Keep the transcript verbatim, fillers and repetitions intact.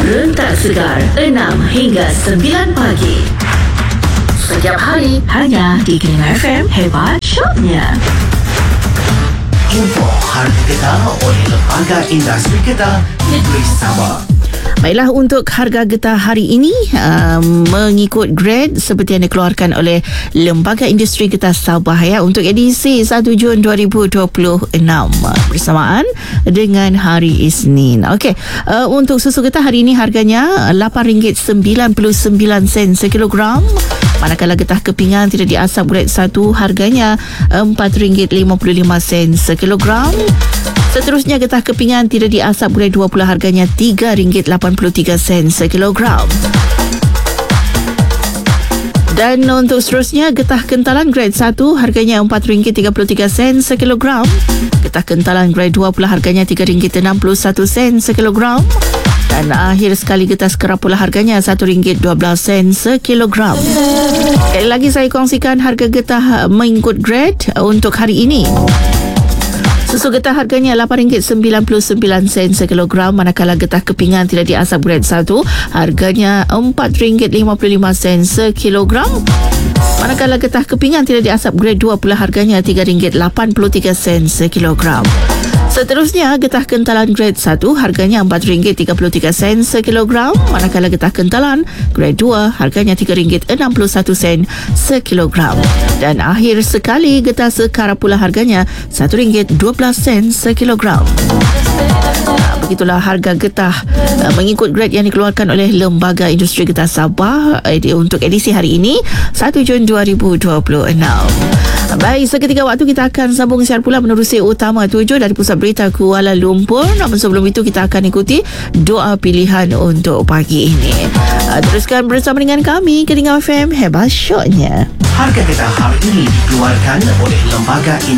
Rentak Segar enam hingga sembilan pagi. Setiap hari hanya di Kina F M. Hebat shopnya. Info harga getah oleh Lembaga Industri Getah Negeri Sabah. Baiklah, untuk harga getah hari ini uh, mengikut grade seperti yang dikeluarkan oleh Lembaga Industri Getah Sabah ya, untuk edisi satu Jun dua ribu dua puluh enam bersamaan dengan hari Isnin. Okey, uh, untuk susu getah hari ini harganya lapan ringgit sembilan puluh sembilan sen sekilogram. Manakala getah kepingan tidak diasap grade satu harganya empat ringgit lima puluh lima sen sekilogram. Seterusnya getah kepingan tidak diasap grade dua pula harganya tiga ringgit lapan puluh tiga sen sekilogram. Dan untuk seterusnya getah kentalan grade satu harganya empat ringgit tiga puluh tiga sen sekilogram. Getah kentalan grade dua pula harganya tiga ringgit enam puluh satu sen sekilogram. Dan akhir sekali getah sekerap pula harganya satu ringgit dua belas sen sekilogram. Sekali lagi saya kongsikan harga getah mengikut grade untuk hari ini. Susu getah harganya lapan ringgit sembilan puluh sembilan sen sekilogram, manakala getah kepingan tidak diasap grade satu harganya empat ringgit lima puluh lima sen sekilogram. Manakala getah kepingan tidak diasap grade dua pula harganya tiga ringgit lapan puluh tiga sen sekilogram. Seterusnya getah kentalan grade satu harganya empat ringgit tiga puluh tiga sen sekilogram, manakala getah kentalan grade dua harganya tiga ringgit enam puluh satu sen sekilogram. Dan akhir sekali getah sekarap pula harganya satu ringgit dua belas sen sekilogram. Nah, begitulah harga getah uh, mengikut grade yang dikeluarkan oleh Lembaga Industri Getah Sabah uh, untuk edisi hari ini satu Jun dua ribu dua puluh enam. Baik, seketika waktu kita akan sambung siar pula menerusi utama tujuh dari Pusat Berita Kuala Lumpur. Namun sebelum itu kita akan ikuti doa pilihan untuk pagi ini. Uh, teruskan bersama dengan kami Kina F M. Hebat shotnya. Harga getah hari ini dikeluarkan oleh Lembaga Industri